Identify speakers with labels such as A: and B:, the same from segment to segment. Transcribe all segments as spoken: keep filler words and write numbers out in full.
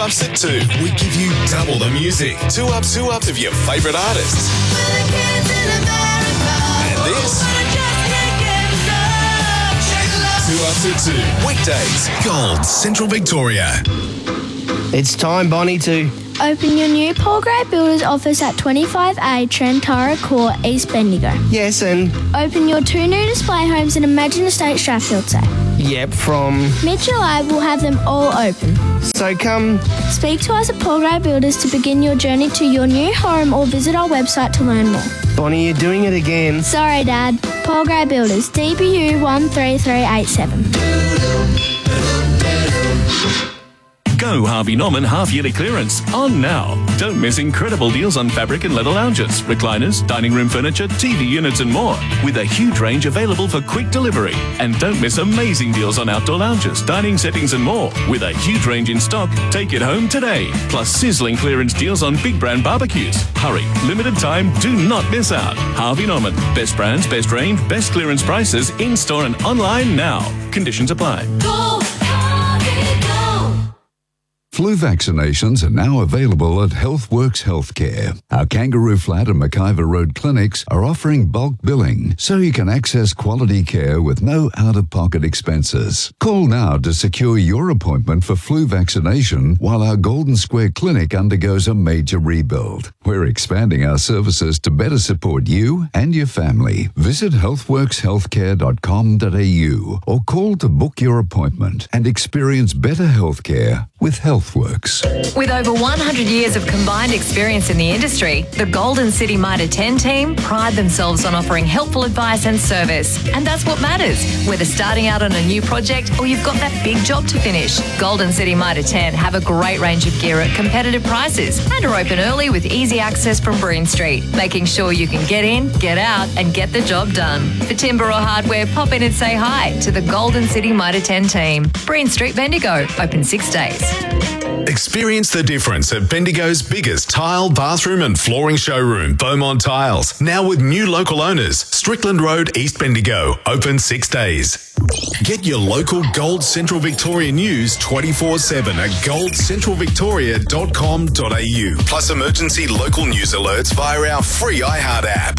A: Ups at two. We give you double the music. Two Ups, Two Ups of your favourite artists. And this. Two Ups at two. Weekdays. Gold, Central Victoria.
B: It's time, Bonnie, to
C: open your new Paul Gray Builders office at twenty-five A Trentara Court, East Bendigo.
B: yes and
C: Open your two new display homes in Imagine Estate Strathfield Say.
B: yep from.
C: Mid-July will have them all open.
B: So come.
C: Speak to us at Paul Gray Builders to begin your journey to your new home or visit our website to learn more.
B: Bonnie, you're doing it again.
C: Sorry, Dad. Paul Gray Builders, D B U one three three eight seven.
D: Go Harvey Norman half-yearly clearance on now. Don't miss incredible deals on fabric and leather lounges, recliners, dining room furniture, T V units and more, with a huge range available for quick delivery. And don't miss amazing deals on outdoor lounges, dining settings and more, with a huge range in stock. Take it home today. Plus sizzling clearance deals on big brand barbecues. Hurry, limited time, do not miss out. Harvey Norman, best brands, best range, best clearance prices, in-store and online now. Conditions apply.
E: Go, Harvey, go.
F: Flu vaccinations are now available at HealthWorks Healthcare. Our Kangaroo Flat and McIver Road clinics are offering bulk billing so you can access quality care with no out-of-pocket expenses. Call now to secure your appointment for flu vaccination while our Golden Square clinic undergoes a major rebuild. We're expanding our services to better support you and your family. Visit healthworks healthcare dot com dot a u or call to book your appointment and experience better healthcare with HealthWorks.
G: With over one hundred years of combined experience in the industry, the Golden City Mitre ten team pride themselves on offering helpful advice and service. And that's what matters, whether starting out on a new project or you've got that big job to finish. Golden City Mitre ten have a great range of gear at competitive prices and are open early with easy access from Breen Street, making sure you can get in, get out and get the job done. For timber or hardware, pop in and say hi to the Golden City Mitre ten team. Breen Street, Bendigo, open six days.
A: Experience the difference at Bendigo's biggest tile, bathroom and flooring showroom, Beaumont Tiles. Now with new local owners, Strickland Road, East Bendigo, open six days. Get your local Gold Central Victoria news twenty-four seven at gold central victoria dot com dot a u. Plus emergency local news alerts via our free iHeart app.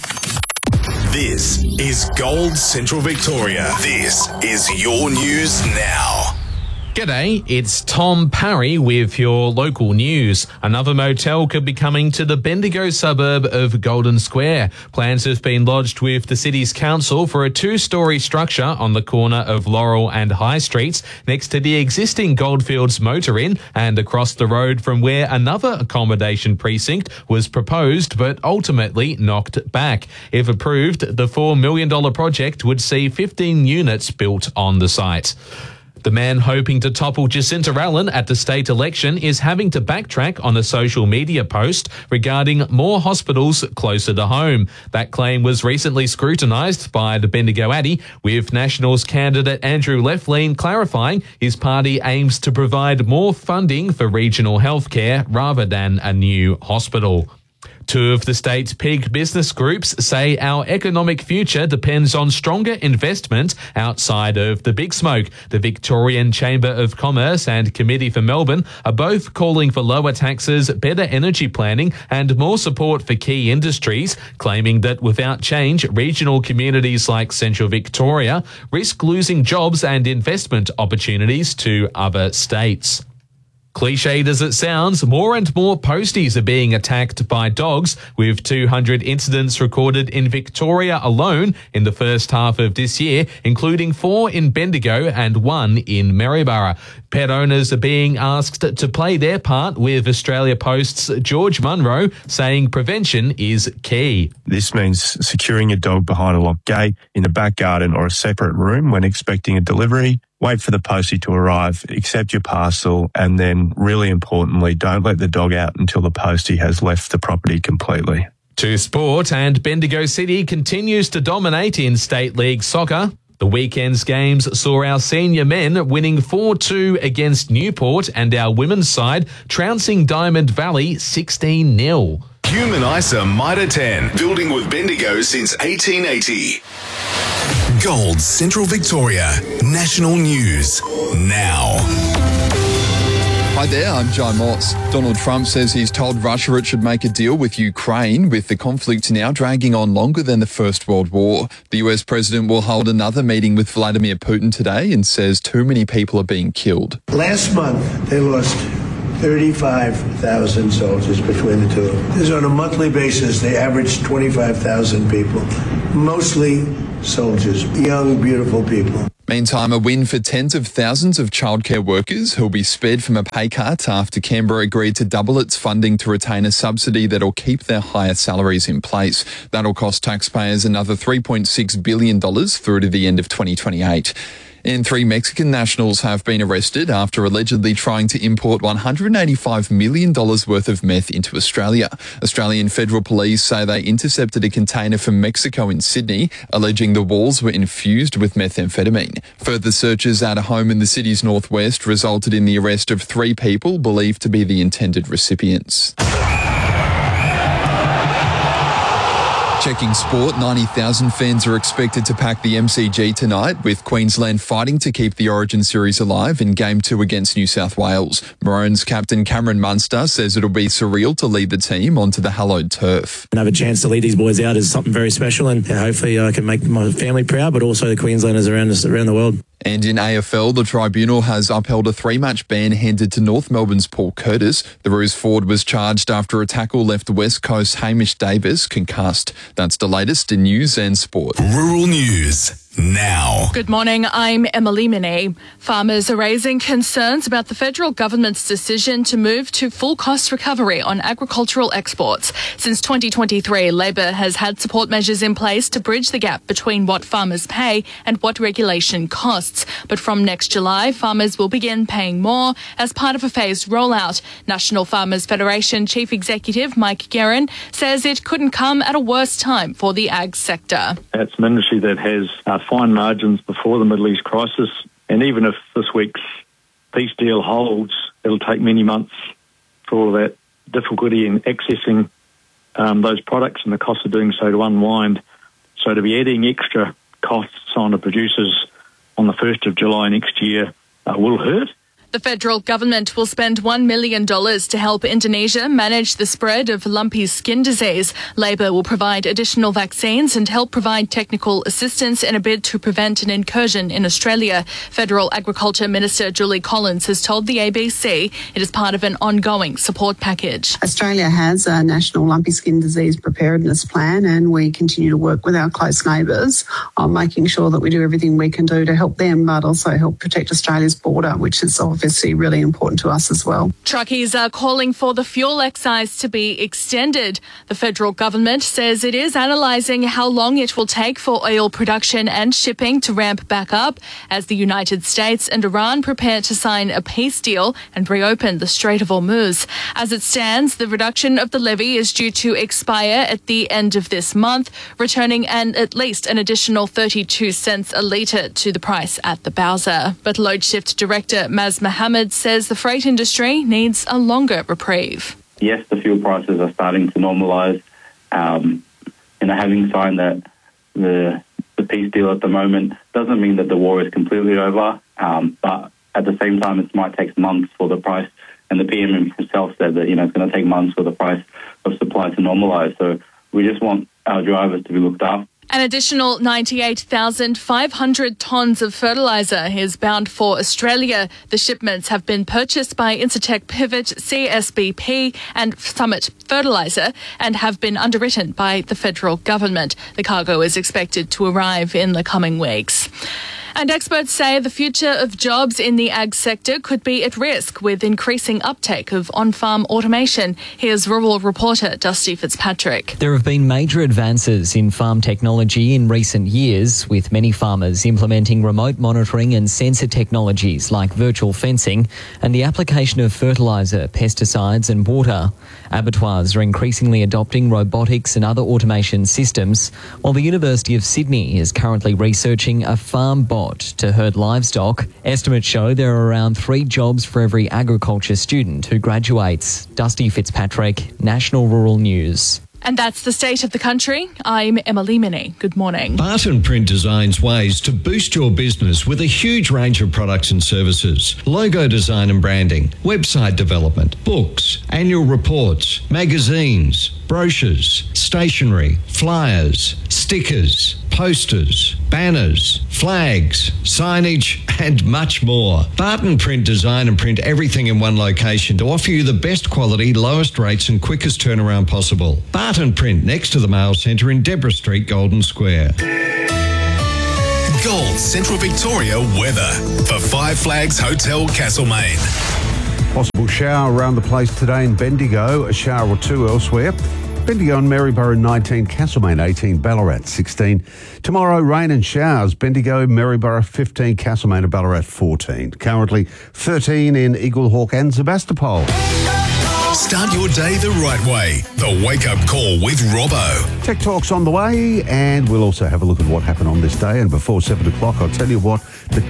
A: This is Gold Central Victoria. This is your news now.
H: G'day, it's Tom Parry with your local news. Another motel could be coming to the Bendigo suburb of Golden Square. Plans have been lodged with the city's council for a two-storey structure on the corner of Laurel and High Streets, next to the existing Goldfields Motor Inn and across the road from where another accommodation precinct was proposed but ultimately knocked back. If approved, the four million dollars project would see fifteen units built on the site. The man hoping to topple Jacinta Allen at the state election is having to backtrack on a social media post regarding more hospitals closer to home. That claim was recently scrutinised by the Bendigo Addy, with Nationals candidate Andrew Leflin clarifying his party aims to provide more funding for regional healthcare rather than a new hospital. Two of the state's peak business groups say our economic future depends on stronger investment outside of the big smoke. The Victorian Chamber of Commerce and Committee for Melbourne are both calling for lower taxes, better energy planning and more support for key industries, claiming that without change, regional communities like Central Victoria risk losing jobs and investment opportunities to other states. Cliched as it sounds, more and more posties are being attacked by dogs, with two hundred incidents recorded in Victoria alone in the first half of this year, including four in Bendigo and one in Maryborough. Pet owners are being asked to play their part, with Australia Post's George Munro saying prevention is key.
I: This means securing your dog behind a locked gate, in the back garden or a separate room when expecting a delivery. Wait for the postie to arrive, accept your parcel, and then, really importantly, don't let the dog out until the postie has left the property completely.
H: To sport, and Bendigo City continues to dominate in State League soccer. The weekend's games saw our senior men winning four two against Newport and our women's side trouncing Diamond Valley sixteen nil.
A: Human Isa Mitre ten, building with Bendigo since eighteen eighty. Gold Central Victoria, national news now.
J: Hi there, I'm John Moss. Donald Trump says he's told Russia it should make a deal with Ukraine, with the conflict now dragging on longer than the First World War. The U S president will hold another meeting with Vladimir Putin today and says too many people are being killed.
K: Last month, they lost thirty-five thousand soldiers between the two. This is on a monthly basis. They average twenty-five thousand people, mostly soldiers, young, beautiful people.
J: Meantime, a win for tens of thousands of childcare workers who'll be spared from a pay cut after Canberra agreed to double its funding to retain a subsidy that'll keep their higher salaries in place. That'll cost taxpayers another three point six billion dollars through to the end of twenty twenty-eight. And three Mexican nationals have been arrested after allegedly trying to import one hundred eighty-five million dollars worth of meth into Australia. Australian federal police say they intercepted a container from Mexico in Sydney, alleging the walls were infused with methamphetamine. Further searches at a home in the city's northwest resulted in the arrest of three people believed to be the intended recipients. Checking sport, ninety thousand fans are expected to pack the M C G tonight, with Queensland fighting to keep the Origin series alive in Game two against New South Wales. Maroons captain Cameron Munster says it'll be surreal to lead the team onto the hallowed turf.
L: And have a chance to lead these boys out is something very special, and yeah, hopefully I can make my family proud, but also the Queenslanders around us, around the world.
J: And in A F L, the tribunal has upheld a three-match ban handed to North Melbourne's Paul Curtis. The Roos forward was charged after a tackle left West Coast Hamish Davis concussed. That's the latest in news and sport.
A: Rural News now.
M: Good morning, I'm Emily Minney. Farmers are raising concerns about the federal government's decision to move to full cost recovery on agricultural exports. Since twenty twenty-three, Labor has had support measures in place to bridge the gap between what farmers pay and what regulation costs. But from next July, farmers will begin paying more as part of a phased rollout. National Farmers Federation Chief Executive Mike Guerin says it couldn't come at a worse time for the ag sector.
N: It's an industry that has uh, fine margins before the Middle East crisis, and even if this week's peace deal holds, it'll take many months for all of that difficulty in accessing um, those products and the cost of doing so to unwind. So to be adding extra costs on the producers on the first of July next year uh, will hurt.
M: The federal government will spend one million dollars to help Indonesia manage the spread of lumpy skin disease. Labor will provide additional vaccines and help provide technical assistance in a bid to prevent an incursion in Australia. Federal Agriculture Minister Julie Collins has told the A B C it is part of an ongoing support package.
O: Australia has a national lumpy skin disease preparedness plan, and we continue to work with our close neighbours on making sure that we do everything we can do to help them, but also help protect Australia's border, which is obviously really important to us as well.
M: Truckies are calling for the fuel excise to be extended. The federal government says it is analysing how long it will take for oil production and shipping to ramp back up as the United States and Iran prepare to sign a peace deal and reopen the Strait of Hormuz. As it stands, the reduction of the levy is due to expire at the end of this month, returning an at least an additional thirty-two cents a litre to the price at the Bowser. But Loadshift Director Maz Mohammed says the freight industry needs a longer reprieve.
P: Yes, the fuel prices are starting to normalise. Um, you know, having signed that the the peace deal at the moment doesn't mean that the war is completely over. Um, but at the same time, it might take months for the price. And the P M himself said that you know it's going to take months for the price of supply to normalise. So we just want our drivers to be looked after.
M: An additional ninety-eight thousand five hundred tonnes of fertiliser is bound for Australia. The shipments have been purchased by Incitec Pivot, C S B P and Summit Fertiliser and have been underwritten by the federal government. The cargo is expected to arrive in the coming weeks. And experts say the future of jobs in the ag sector could be at risk with increasing uptake of on-farm automation. Here's rural reporter Dusty Fitzpatrick.
Q: There have been major advances in farm technology in recent years, with many farmers implementing remote monitoring and sensor technologies like virtual fencing and the application of fertiliser, pesticides and water. Abattoirs are increasingly adopting robotics and other automation systems, while the University of Sydney is currently researching a farm bot to herd livestock. Estimates show there are around three jobs for every agriculture student who graduates. Dusty Fitzpatrick, National Rural News.
M: And that's the state of the country. I'm Emily Minnie. Good morning.
R: Barton Print designs ways to boost your business with a huge range of products and services. Logo design and branding, website development, books, annual reports, magazines, brochures, stationery, flyers, stickers, posters, banners, flags, signage, and much more. Barton Print design and print everything in one location to offer you the best quality, lowest rates and quickest turnaround possible. Barton Print next to the Mail Centre in Deborah Street, Golden Square.
A: Gold Central Victoria weather for Five Flags Hotel Castlemaine.
S: Possible shower around the place today in Bendigo, a shower or two elsewhere. Bendigo and Maryborough nineteen, Castlemaine eighteen, Ballarat sixteen. Tomorrow, rain and showers. Bendigo, Maryborough fifteen, Castlemaine and Ballarat fourteen. Currently thirteen in Eaglehawk and Sebastopol.
A: Start your day the right way. The Wake Up Call with Robbo.
S: Tech Talk's on the way, and we'll also have a look at what happened on this day. And before seven o'clock, I'll tell you what the